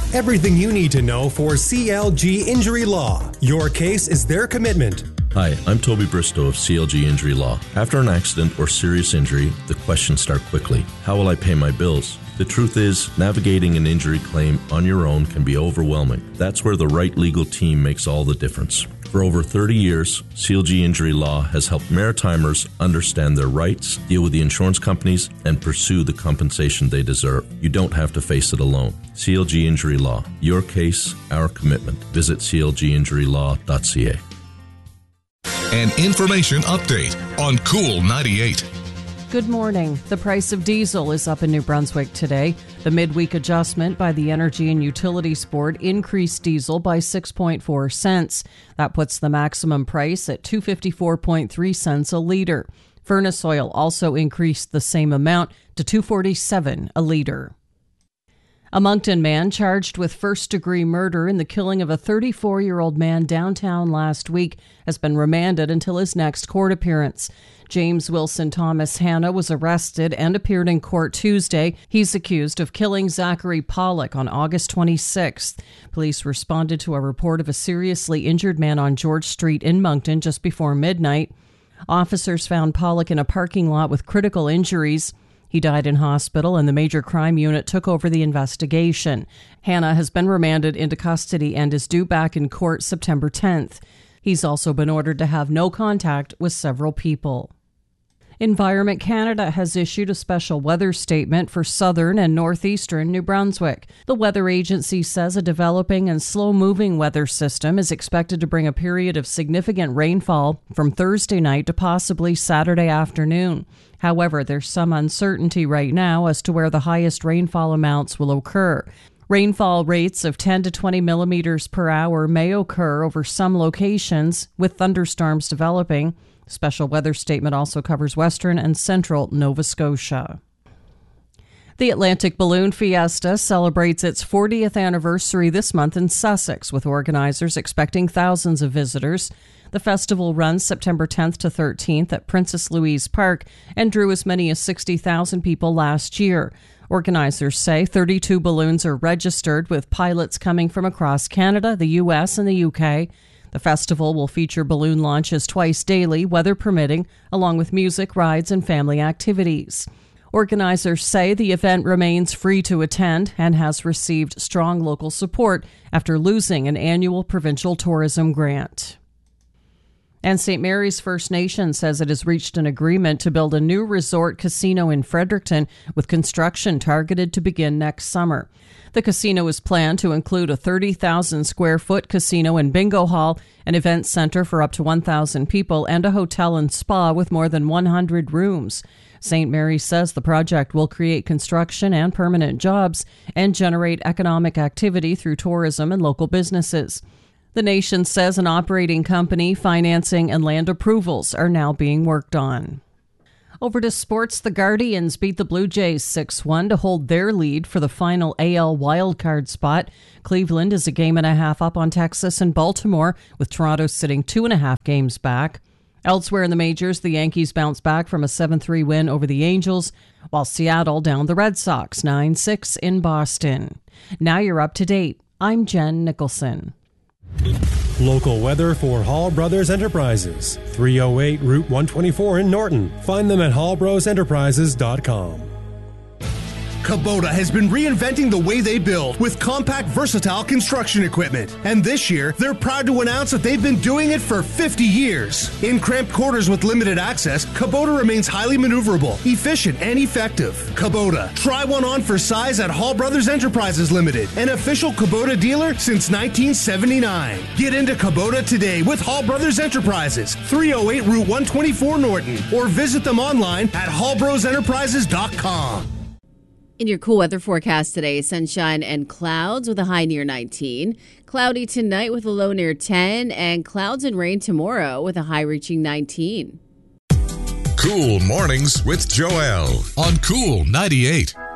Everything you need to know for CLG Injury Law. Your case is their commitment. Hi, I'm Toby Bristow of CLG Injury Law. After an accident or serious injury, the questions start quickly. How will I pay my bills? The truth is, navigating an injury claim on your own can be overwhelming. That's where the right legal team makes all the difference. For over 30 years, CLG Injury Law has helped Maritimers understand their rights, deal with the insurance companies, and pursue the compensation they deserve. You don't have to face it alone. CLG Injury Law. Your case, our commitment. Visit clginjurylaw.ca. An information update on Cool 98. Good morning. The price of diesel is up in New Brunswick today. The midweek adjustment by the Energy and Utilities Board increased diesel by 6.4 cents. That puts the maximum price at 254.3 cents a litre. Furnace oil also increased the same amount to $2.47 a litre. A Moncton man charged with first-degree murder in the killing of a 34-year-old man downtown last week has been remanded until his next court appearance. James Wilson Thomas Hanna was arrested and appeared in court Tuesday. He's accused of killing Zachary Pollock on August 26th. Police responded to a report of a seriously injured man on George Street in Moncton just before midnight. Officers found Pollock in a parking lot with critical injuries. He died in hospital, and the Major Crime Unit took over the investigation. Hanna has been remanded into custody and is due back in court September 10th. He's also been ordered to have no contact with several people. Environment Canada has issued a special weather statement for southern and northeastern New Brunswick. The weather agency says a developing and slow-moving weather system is expected to bring a period of significant rainfall from Thursday night to possibly Saturday afternoon. However, there's some uncertainty right now as to where the highest rainfall amounts will occur. Rainfall rates of 10 to 20 millimeters per hour may occur over some locations, with thunderstorms developing. Special weather statement also covers western and central Nova Scotia. The Atlantic Balloon Fiesta celebrates its 40th anniversary this month in Sussex, with organizers expecting thousands of visitors. The festival runs September 10th to 13th at Princess Louise Park and drew as many as 60,000 people last year. Organizers say 32 balloons are registered, with pilots coming from across Canada, the U.S., and the U.K. The festival will feature balloon launches twice daily, weather permitting, along with music, rides, and family activities. Organizers say the event remains free to attend and has received strong local support after losing an annual provincial tourism grant. And St. Mary's First Nation says it has reached an agreement to build a new resort casino in Fredericton, with construction targeted to begin next summer. The casino is planned to include a 30,000 square foot casino and bingo hall, an event center for up to 1,000 people, and a hotel and spa with more than 100 rooms. St. Mary's says the project will create construction and permanent jobs and generate economic activity through tourism and local businesses. The nation says an operating company, financing, and land approvals are now being worked on. Over to sports, the Guardians beat the Blue Jays 6-1 to hold their lead for the final AL wildcard spot. Cleveland is a game and a half up on Texas and Baltimore, with Toronto sitting 2.5 games back. Elsewhere in the majors, the Yankees bounced back from a 7-3 win over the Angels, while Seattle downed the Red Sox 9-6 in Boston. Now you're up to date. I'm Jen Nicholson. Local weather for Hall Brothers Enterprises, 308 Route 124 in Norton. Find them at hallbrosenterprises.com. Kubota has been reinventing the way they build with compact, versatile construction equipment. And this year, they're proud to announce that they've been doing it for 50 years. In cramped quarters with limited access, Kubota remains highly maneuverable, efficient, and effective. Kubota. Try one on for size at Hall Brothers Enterprises Limited, an official Kubota dealer since 1979. Get into Kubota today with Hall Brothers Enterprises, 308 Route 124 Norton, or visit them online at hallbrosenterprises.com. In your cool weather forecast today, sunshine and clouds with a high near 19. Cloudy tonight with a low near 10. And clouds and rain tomorrow with a high reaching 19. Cool Mornings with Joelle on Cool 98.